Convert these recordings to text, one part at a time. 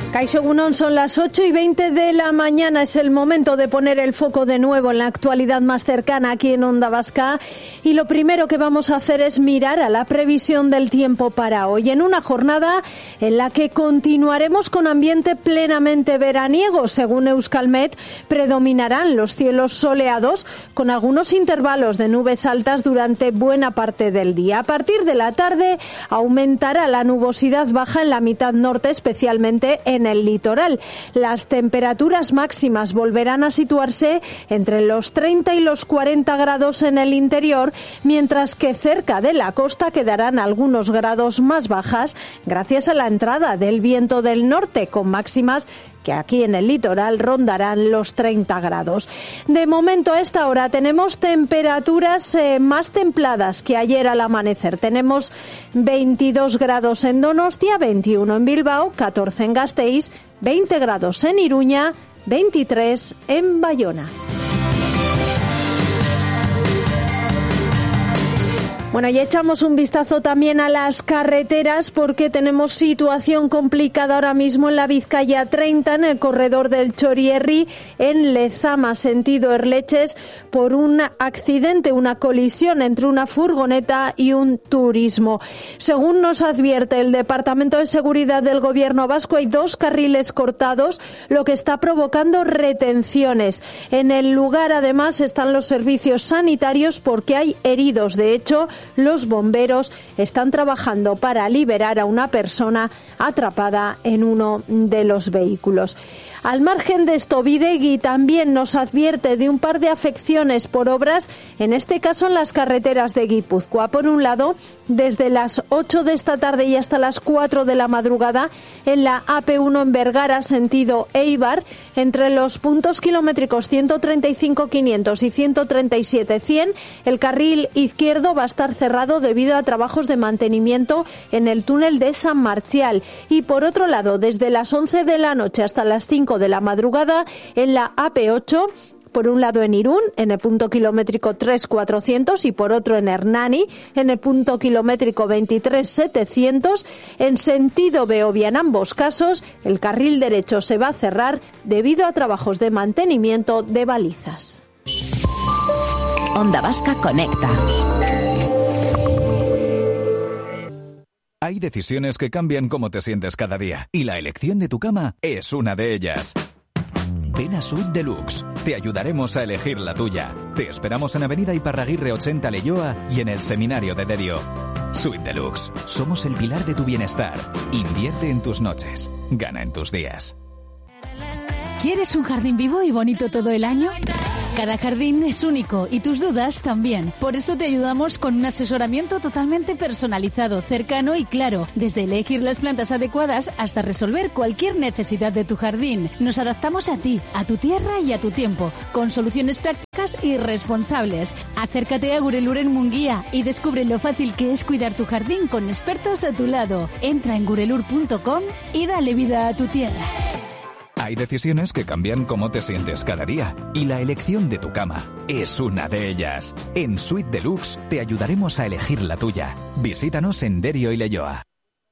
Kaixo Egunon, son las 8:20 de la mañana. Es el momento de poner el foco de nuevo en la actualidad más cercana aquí en Onda Vasca. Y lo primero que vamos a hacer es mirar a la previsión del tiempo para hoy, en una jornada en la que continuaremos con ambiente plenamente veraniego. Según Euskalmet, predominarán los cielos soleados con algunos intervalos de nubes altas durante buena parte del día. A partir de la tarde aumentará la nubosidad baja en la mitad norte, especialmente en el litoral. Las temperaturas máximas volverán a situarse entre los 30 y los 40 grados en el interior, mientras que cerca de la costa quedarán algunos grados más bajas gracias a la entrada del viento del norte, con máximas que aquí en el litoral rondarán los 30 grados. De momento, a esta hora tenemos temperaturas más templadas que ayer al amanecer. Tenemos 22 grados en Donostia, 21 en Bilbao, 14 en Gasteiz, 20 grados en Iruña, 23 en Bayona. Bueno, y echamos un vistazo también a las carreteras porque tenemos situación complicada ahora mismo en la Vizcaya 30, en el corredor del Txorierri, en Lezama, sentido Erleches, por un accidente, una colisión entre una furgoneta y un turismo. Según nos advierte el Departamento de Seguridad del Gobierno vasco, hay 2 carriles cortados, lo que está provocando retenciones. En el lugar, además, están los servicios sanitarios porque hay heridos. De hecho, los bomberos están trabajando para liberar a una persona atrapada en uno de los vehículos. Al margen de esto, Bidegi también nos advierte de un par de afecciones por obras, en este caso en las carreteras de Guipúzcoa. Por un lado, desde las 8 de esta tarde y hasta las 4 de la madrugada, en la AP1 en Vergara, sentido Eibar, entre los puntos kilométricos 135.500 y 137.100, el carril izquierdo va a estar cerrado debido a trabajos de mantenimiento en el túnel de San Marcial. Y por otro lado, desde las 11 de la noche hasta las 5 de la madrugada, en la AP8, por un lado en Irún, en el punto kilométrico 3.400, y por otro en Hernani, en el punto kilométrico 23.700, en sentido Beovia. En ambos casos, el carril derecho se va a cerrar debido a trabajos de mantenimiento de balizas. Onda Vasca conecta. Hay decisiones que cambian cómo te sientes cada día, y la elección de tu cama es una de ellas. Ven a Suite Deluxe. Te ayudaremos a elegir la tuya. Te esperamos en Avenida Iparraguirre 80 Leioa y en el Seminario de Derio. Suite Deluxe. Somos el pilar de tu bienestar. Invierte en tus noches. Gana en tus días. ¿Quieres un jardín vivo y bonito todo el año? Cada jardín es único y tus dudas también. Por eso te ayudamos con un asesoramiento totalmente personalizado, cercano y claro. Desde elegir las plantas adecuadas hasta resolver cualquier necesidad de tu jardín. Nos adaptamos a ti, a tu tierra y a tu tiempo, con soluciones prácticas y responsables. Acércate a Gurelur en Munguía y descubre lo fácil que es cuidar tu jardín con expertos a tu lado. Entra en gurelur.com y dale vida a tu tierra. Hay decisiones que cambian cómo te sientes cada día, y la elección de tu cama es una de ellas. En Suite Deluxe te ayudaremos a elegir la tuya. Visítanos en Derio y Leioa.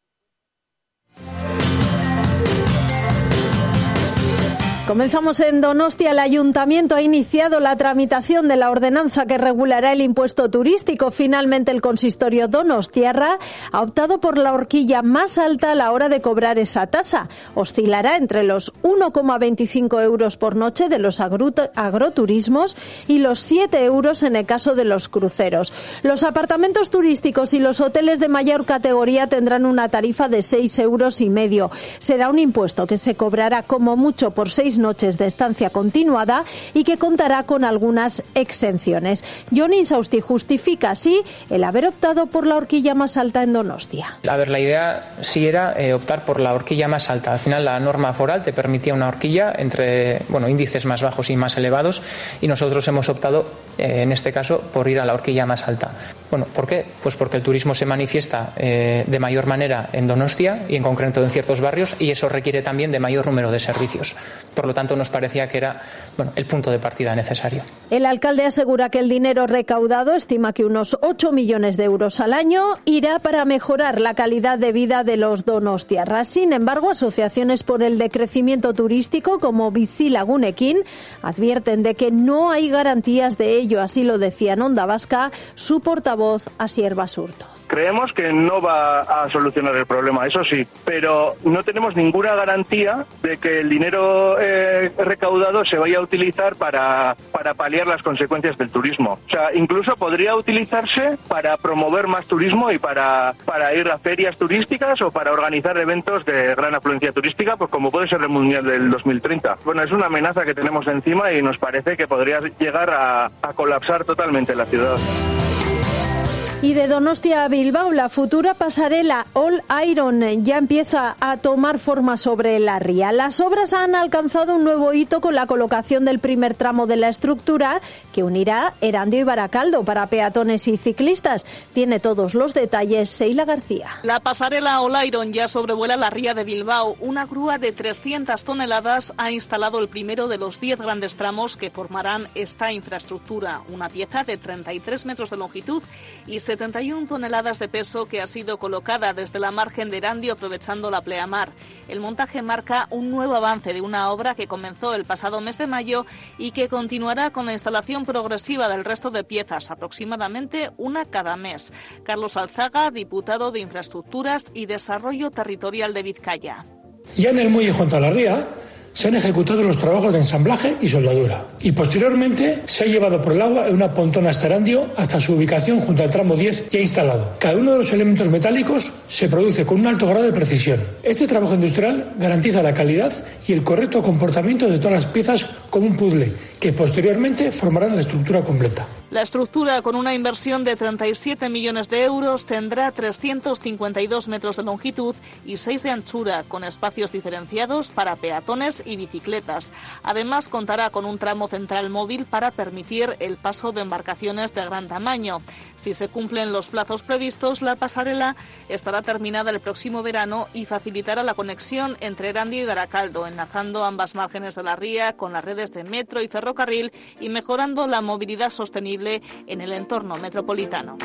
Comenzamos en Donostia. El Ayuntamiento ha iniciado la tramitación de la ordenanza que regulará el impuesto turístico. Finalmente, el consistorio donostiarra ha optado por la horquilla más alta a la hora de cobrar esa tasa. Oscilará entre los 1,25 euros por noche de los agroturismos y los 7 euros en el caso de los cruceros. Los apartamentos turísticos y los hoteles de mayor categoría tendrán una tarifa de 6,5 euros. Será un impuesto que se cobrará como mucho por 6 noches de estancia continuada y que contará con algunas exenciones. Jon Insausti justifica así el haber optado por la horquilla más alta en Donostia. A ver, la idea sí era optar por la horquilla más alta. Al final la norma foral te permitía una horquilla entre índices más bajos y más elevados, y nosotros hemos optado en este caso por ir a la horquilla más alta. ¿Por qué? Pues porque el turismo se manifiesta de mayor manera en Donostia y en concreto en ciertos barrios, y eso requiere también de mayor número de servicios. Por lo tanto, nos parecía que era el punto de partida necesario. El alcalde asegura que el dinero recaudado, estima que unos 8 millones de euros al año, irá para mejorar la calidad de vida de los donostiarras. Sin embargo, asociaciones por el decrecimiento turístico como Bizilagunekin advierten de que no hay garantías de ello. Así lo decía en Onda Vasca su portavoz Asier Basurto. Creemos que no va a solucionar el problema, eso sí, pero no tenemos ninguna garantía de que el dinero recaudado se vaya a utilizar para paliar las consecuencias del turismo. O sea, incluso podría utilizarse para promover más turismo y para ir a ferias turísticas o para organizar eventos de gran afluencia turística, pues como puede ser el Mundial del 2030. Bueno, es una amenaza que tenemos encima y nos parece que podría llegar a colapsar totalmente la ciudad. Y de Donostia a Bilbao, la futura pasarela All Iron ya empieza a tomar forma sobre la ría. Las obras han alcanzado un nuevo hito con la colocación del primer tramo de la estructura que unirá Erandio y Baracaldo para peatones y ciclistas. Tiene todos los detalles Seila García. La pasarela All Iron ya sobrevuela la ría de Bilbao. Una grúa de 300 toneladas ha instalado el primero de los 10 grandes tramos que formarán esta infraestructura. Una pieza de 33 metros de longitud y 71 toneladas de peso que ha sido colocada desde la margen de Erandio aprovechando la pleamar. El montaje marca un nuevo avance de una obra que comenzó el pasado mes de mayo y que continuará con la instalación progresiva del resto de piezas, aproximadamente una cada mes. Carlos Alzaga, diputado de Infraestructuras y Desarrollo Territorial de Vizcaya. Ya en el muelle junto a la ría se han ejecutado los trabajos de ensamblaje y soldadura y posteriormente se ha llevado por el agua en una pontona hasta Erandio hasta su ubicación junto al tramo 10 ya instalado. Cada uno de los elementos metálicos se produce con un alto grado de precisión. Este trabajo industrial garantiza la calidad y el correcto comportamiento de todas las piezas como un puzzle que posteriormente formarán la estructura completa. La estructura, con una inversión de 37 millones de euros, tendrá 352 metros de longitud y 6 de anchura, con espacios diferenciados para peatones y bicicletas. Además, contará con un tramo central móvil para permitir el paso de embarcaciones de gran tamaño. Si se cumplen los plazos previstos, la pasarela estará terminada el próximo verano y facilitará la conexión entre Erandio y Baracaldo, enlazando ambas márgenes de la ría con las redes de metro y ferrocarril y mejorando la movilidad sostenible en el entorno metropolitano.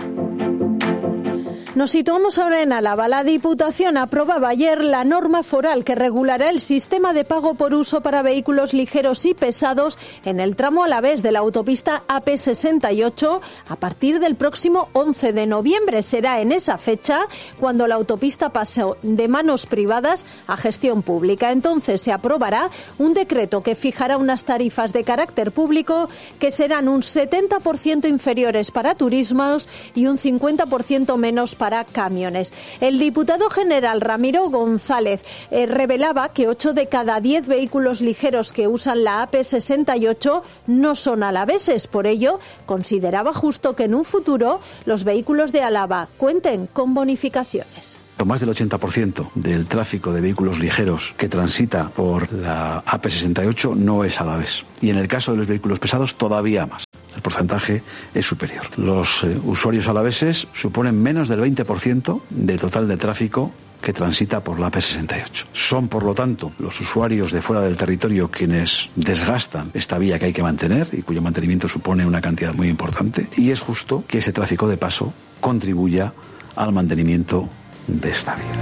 Nos situamos ahora en Álava. La Diputación aprobaba ayer la norma foral que regulará el sistema de pago por uso para vehículos ligeros y pesados en el tramo alavés de la autopista AP68 a partir del próximo 11 de noviembre. Será en esa fecha cuando la autopista pase de manos privadas a gestión pública. Entonces se aprobará un decreto que fijará unas tarifas de carácter público que serán un 70% inferiores para turismos y un 50% menos para camiones. El diputado general Ramiro González revelaba que 8 de cada 10 vehículos ligeros que usan la AP68 no son alaveses. Por ello, consideraba justo que en un futuro los vehículos de Álava cuenten con bonificaciones. Más del 80% del tráfico de vehículos ligeros que transita por la AP68 no es alavés. Y en el caso de los vehículos pesados, todavía más. El porcentaje es superior. Los usuarios alaveses suponen menos del 20% del total de tráfico que transita por la AP68. Son, por lo tanto, los usuarios de fuera del territorio quienes desgastan esta vía que hay que mantener y cuyo mantenimiento supone una cantidad muy importante. Y es justo que ese tráfico de paso contribuya al mantenimiento de esta vía.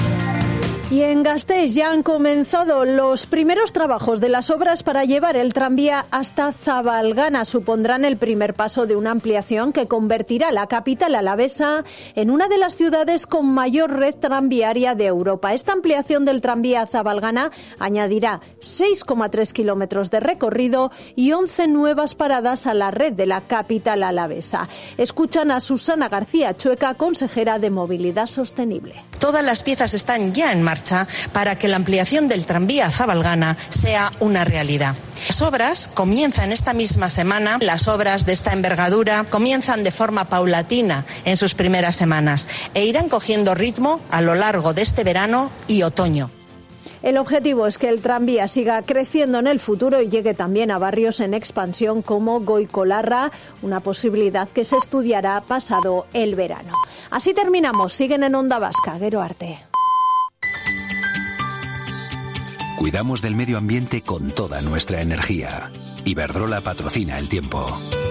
Y en Gasteiz ya han comenzado los primeros trabajos de las obras para llevar el tranvía hasta Zabalgana. Supondrán el primer paso de una ampliación que convertirá la capital alavesa en una de las ciudades con mayor red tranviaria de Europa. Esta ampliación del tranvía a Zabalgana añadirá 6,3 kilómetros de recorrido y 11 nuevas paradas a la red de la capital alavesa. Escuchan a Susana García Chueca, consejera de Movilidad Sostenible. Todas las piezas están ya en marcha para que la ampliación del tranvía a Zabalgana sea una realidad. Las obras comienzan esta misma semana. Las obras de esta envergadura comienzan de forma paulatina en sus primeras semanas e irán cogiendo ritmo a lo largo de este verano y otoño. El objetivo es que el tranvía siga creciendo en el futuro y llegue también a barrios en expansión como Goikolarra, una posibilidad que se estudiará pasado el verano. Así terminamos. Siguen en Onda Vasca. Gero arte. Cuidamos del medio ambiente con toda nuestra energía. Iberdrola patrocina el tiempo.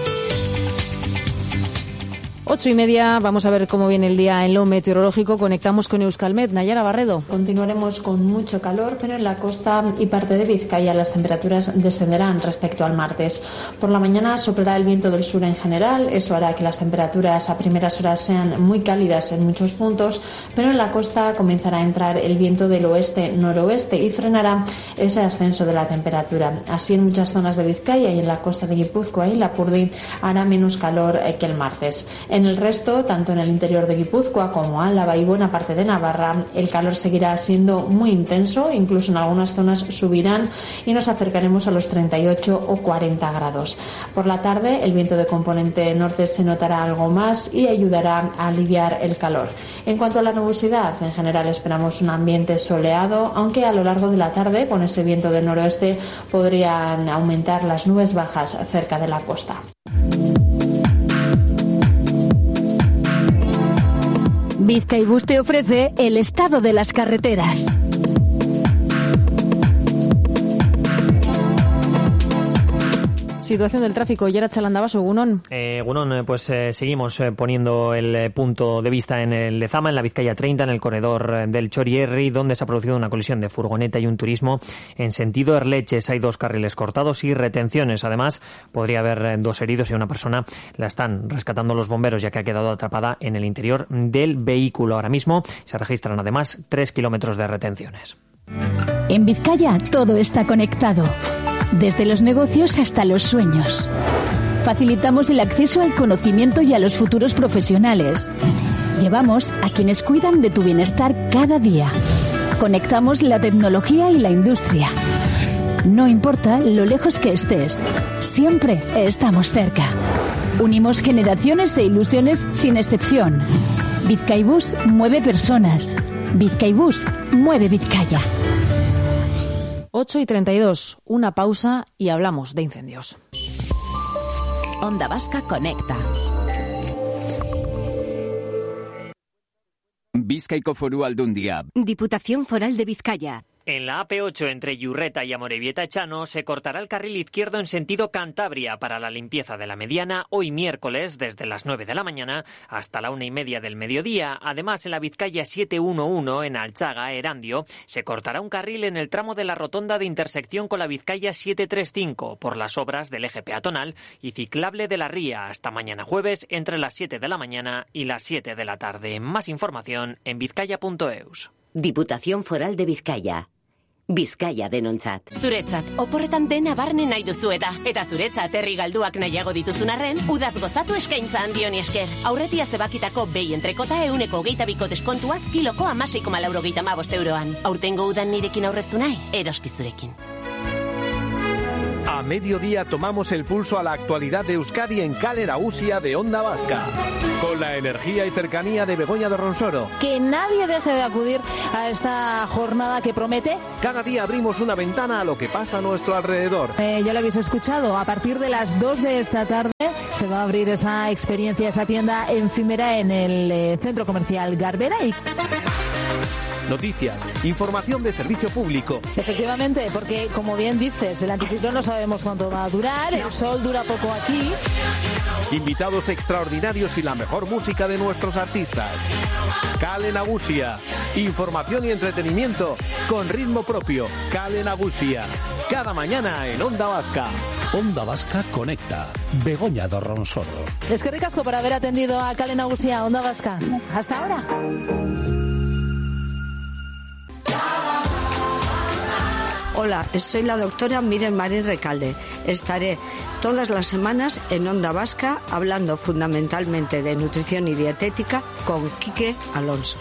8:30, vamos a ver cómo viene el día en lo meteorológico. Conectamos con Euskalmet. Nayara Barredo. Continuaremos con mucho calor, pero en la costa y parte de Vizcaya las temperaturas descenderán respecto al martes. Por la mañana soplará el viento del sur en general, eso hará que las temperaturas a primeras horas sean muy cálidas en muchos puntos, pero en la costa comenzará a entrar el viento del oeste-noroeste y frenará ese ascenso de la temperatura. Así en muchas zonas de Vizcaya y en la costa de Guipúzcoa y Lapurdi hará menos calor que el martes. En el resto, tanto en el interior de Guipúzcoa como Álava y buena parte de Navarra, el calor seguirá siendo muy intenso, incluso en algunas zonas subirán y nos acercaremos a los 38 o 40 grados. Por la tarde, el viento de componente norte se notará algo más y ayudará a aliviar el calor. En cuanto a la nubosidad, en general esperamos un ambiente soleado, aunque a lo largo de la tarde, con ese viento del noroeste, podrían aumentar las nubes bajas cerca de la costa. Bizkaibus te ofrece el estado de las carreteras. Situación del tráfico. Yara Chalandabaso, Gunón. Gunón, pues seguimos poniendo el punto de vista en el Lezama, en la Vizcaya 30, en el corredor del Chorierri, donde se ha producido una colisión de furgoneta y un turismo en sentido Erleches. Hay 2 carriles cortados y retenciones. Además, podría haber 2 heridos y una persona la están rescatando los bomberos, ya que ha quedado atrapada en el interior del vehículo. Ahora mismo se registran además 3 kilómetros de retenciones. En Vizcaya todo está conectado. Desde los negocios hasta los sueños. Facilitamos el acceso al conocimiento y a los futuros profesionales. Llevamos a quienes cuidan de tu bienestar cada día. Conectamos la tecnología y la industria. No importa lo lejos que estés, siempre estamos cerca. Unimos generaciones e ilusiones sin excepción. Bizkaibus mueve personas. Bizkaibus mueve Vizcaya. 8:32, una pausa y hablamos de incendios. Onda Vasca conecta. Bizkaiko Foru Aldundia. Diputación Foral de Vizcaya. En la AP8 entre Yurreta y Amorebieta-Echano se cortará el carril izquierdo en sentido Cantabria para la limpieza de la mediana hoy miércoles desde las 9 de la mañana hasta la 1:30 del mediodía. Además, en la Vizcaya 711 en Alchaga, Erandio, se cortará un carril en el tramo de la rotonda de intersección con la Vizcaya 735 por las obras del eje peatonal y ciclable de la Ría hasta mañana jueves entre las 7 de la mañana y las 7 de la tarde. Más información en vizcaya.eus. Diputación Foral de Vizcaya. Bizkaia denontzat. Zuretzat, oporretan dena barne nahi duzu eta zuretzat herri galduak nahiago dituzun arren, udaz gozatu eskaintza handioni esker. Aurretia zebakitako behi entrekota 122ko deskontuaz kiloko 16,95 euroan. Aurtengo udan nirekin aurreztu nahi, eroski zurekin. A mediodía tomamos el pulso a la actualidad de Euskadi en Kale Nagusia de Onda Vasca. Con la energía y cercanía de Begoña de Ronsoro. Que nadie deje de acudir a esta jornada que promete. Cada día abrimos una ventana a lo que pasa a nuestro alrededor. Ya lo habéis escuchado, a partir de las 2 de esta tarde se va a abrir esa experiencia, esa tienda efímera en el centro comercial Garbera. Noticias, información de servicio público. Efectivamente, porque como bien dices, el anticiclón no sabemos cuánto va a durar, el sol dura poco aquí. Invitados extraordinarios y la mejor música de nuestros artistas. Kale Nagusia, información y entretenimiento con ritmo propio. Kale Nagusia, cada mañana en Onda Vasca. Onda Vasca conecta. Begoña de Ronsoro. Es que ricasco por haber atendido a Kale Nagusia, Onda Vasca. Hasta ahora. Hola, soy la doctora Miren Marín Recalde. Estaré todas las semanas en Onda Vasca hablando fundamentalmente de nutrición y dietética con Quique Alonso.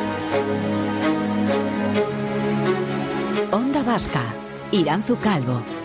Onda Vasca, Iranzu Calvo.